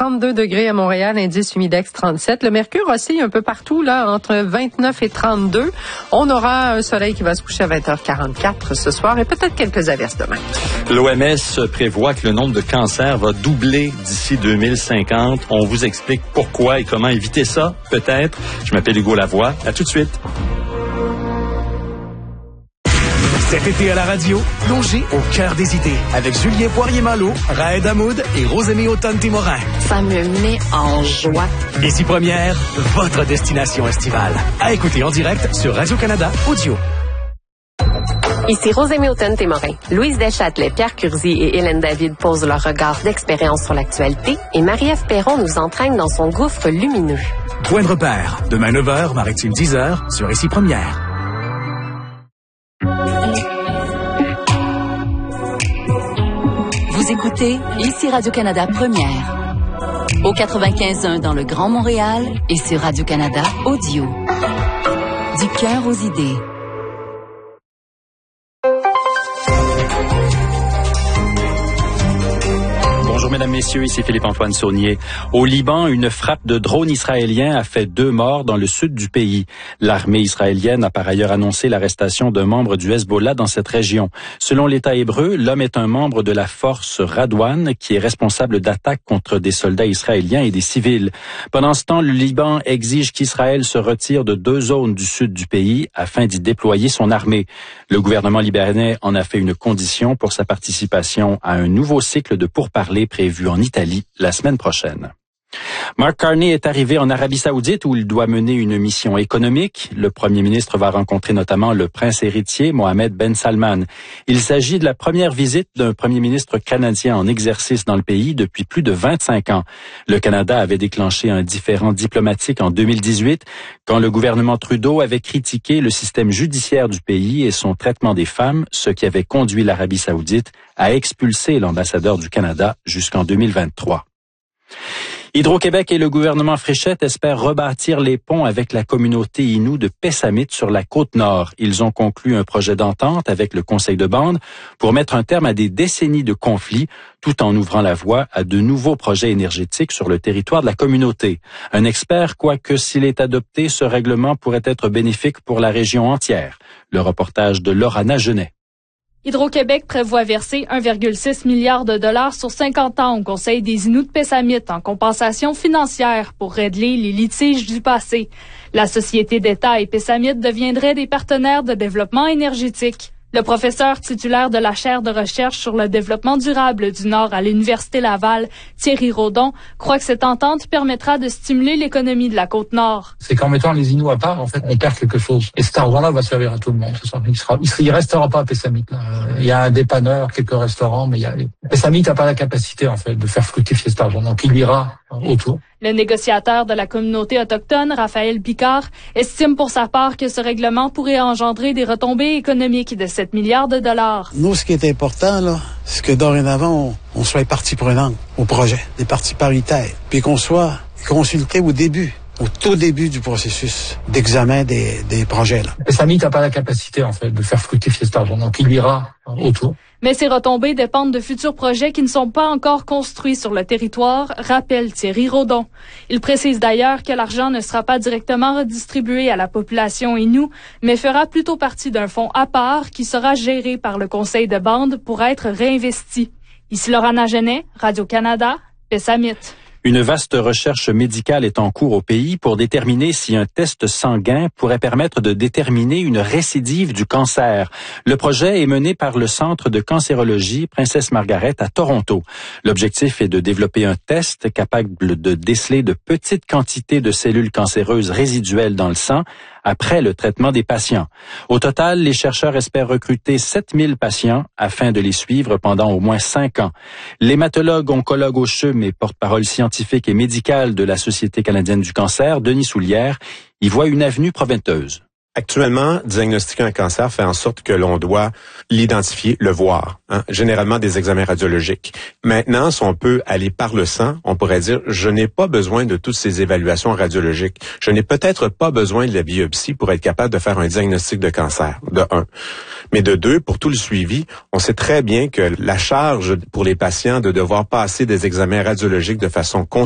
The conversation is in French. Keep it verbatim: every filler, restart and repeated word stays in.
trente-deux degrés à Montréal, indice humidex trente-sept. Le mercure oscille un peu partout, là, entre vingt-neuf et trente-deux. On aura un soleil qui va se coucher à vingt heures quarante-quatre ce soir et peut-être quelques averses demain. L'O M S prévoit que le nombre de cancers va doubler d'ici deux mille cinquante. On vous explique pourquoi et comment éviter ça, peut-être. Je m'appelle Hugo Lavoie. À tout de suite. Cet été à la radio, plongez au cœur des idées avec Julien Poirier-Malo, Raed Hamoud et Rosemée Automne-Témorin. Ça me met en joie. Ici Première, votre destination estivale. À écouter en direct sur Radio-Canada Audio. Ici Rosemée Automne-Témorin. Louise Deschâtelet, Pierre Curzi et Hélène David posent leur regard d'expérience sur l'actualité et Marie-Ève Perron nous entraîne dans son gouffre lumineux. Point de repère, demain neuf heures, Maritime dix heures, sur Ici Première. Vous écoutez Ici Radio-Canada Première. Au quatre-vingt-quinze point un dans le Grand Montréal et sur Radio-Canada Audio. Du cœur aux idées. Bonjour mesdames, messieurs, ici Philippe-Antoine Saunier. Au Liban, une frappe de drone israélien a fait deux morts dans le sud du pays. L'armée israélienne a par ailleurs annoncé l'arrestation d'un membre du Hezbollah dans cette région. Selon l'État hébreu, l'homme est un membre de la force Radwan qui est responsable d'attaques contre des soldats israéliens et des civils. Pendant ce temps, le Liban exige qu'Israël se retire de deux zones du sud du pays afin d'y déployer son armée. Le gouvernement libanais en a fait une condition pour sa participation à un nouveau cycle de pourparlers prévu en Italie la semaine prochaine. Mark Carney est arrivé en Arabie Saoudite où il doit mener une mission économique. Le premier ministre va rencontrer notamment le prince héritier Mohammed Ben Salman. Il s'agit de la première visite d'un premier ministre canadien en exercice dans le pays depuis plus de vingt-cinq ans. Le Canada avait déclenché un différend diplomatique en deux mille dix-huit quand le gouvernement Trudeau avait critiqué le système judiciaire du pays et son traitement des femmes, ce qui avait conduit l'Arabie Saoudite à expulser l'ambassadeur du Canada jusqu'en deux mille vingt-trois. Hydro-Québec et le gouvernement Fréchette espèrent rebâtir les ponts avec la communauté Innu de Pessamit sur la Côte-Nord. Ils ont conclu un projet d'entente avec le conseil de bande pour mettre un terme à des décennies de conflits tout en ouvrant la voie à de nouveaux projets énergétiques sur le territoire de la communauté. Un expert, quoique s'il est adopté, ce règlement pourrait être bénéfique pour la région entière. Le reportage de Laurana Genet. Hydro-Québec prévoit verser un virgule six milliard de dollars sur cinquante ans au Conseil des Inuits de Pessamit en compensation financière pour régler les litiges du passé. La Société d'État et Pessamit deviendraient des partenaires de développement énergétique. Le professeur titulaire de la chaire de recherche sur le développement durable du Nord à l'Université Laval, Thierry Rodon, croit que cette entente permettra de stimuler l'économie de la Côte-Nord. C'est qu'en mettant les Inuits à part, en fait, on perd quelque chose. Et cet argent-là va servir à tout le monde. Ce sera, il sera, il restera pas à Pessamit. Là. Il y a un dépanneur, quelques restaurants, mais il y a, Pessamit n'a pas la capacité, en fait, de faire fructifier cet argent. Donc, il ira autour. Le négociateur de la communauté autochtone, Raphaël Picard, estime pour sa part que ce règlement pourrait engendrer des retombées économiques de sept milliards de dollars. Nous, ce qui est important, là, c'est que dorénavant, on, on soit partie prenante au projet, des parties paritaires, puis qu'on soit consulté au début, au tout début du processus d'examen des, des projets. Là. Pessamit n'a pas la capacité, en fait, de faire fructifier cet argent. Donc, il ira autour. Mais ces retombées dépendent de futurs projets qui ne sont pas encore construits sur le territoire, rappelle Thierry Rodon. Il précise d'ailleurs que l'argent ne sera pas directement redistribué à la population Innu, mais fera plutôt partie d'un fonds à part qui sera géré par le conseil de bande pour être réinvesti. Ici Laurana Genet, Radio-Canada, Pessamit. Une vaste recherche médicale est en cours au pays pour déterminer si un test sanguin pourrait permettre de déterminer une récidive du cancer. Le projet est mené par le Centre de cancérologie Princesse Margaret à Toronto. L'objectif est de développer un test capable de déceler de petites quantités de cellules cancéreuses résiduelles dans le sang après le traitement des patients. Au total, les chercheurs espèrent recruter sept mille patients afin de les suivre pendant au moins cinq ans. L'hématologue oncologue au C H U M et porte-parole scientifique et médicale de la Société canadienne du cancer, Denis Soulière, y voit une avenue prometteuse. Actuellement, diagnostiquer un cancer fait en sorte que l'on doit l'identifier, le voir, hein, généralement des examens radiologiques. Maintenant, si on peut aller par le sang, on pourrait dire, je n'ai pas besoin de toutes ces évaluations radiologiques. Je n'ai peut-être pas besoin de la biopsie pour être capable de faire un diagnostic de cancer, de un. Mais de deux, pour tout le suivi, on sait très bien que la charge pour les patients de devoir passer des examens radiologiques de façon constante